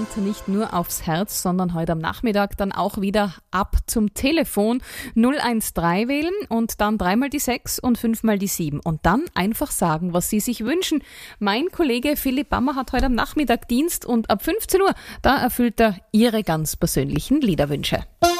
Hand, nicht nur aufs Herz, sondern heute am Nachmittag dann auch wieder ab zum Telefon 013 wählen und dann 3 mal die 6 und 5 mal die 7 und dann einfach sagen, was Sie sich wünschen. Mein Kollege Philipp Bammer hat heute am Nachmittag Dienst und ab 15 Uhr, da erfüllt er Ihre ganz persönlichen Liederwünsche.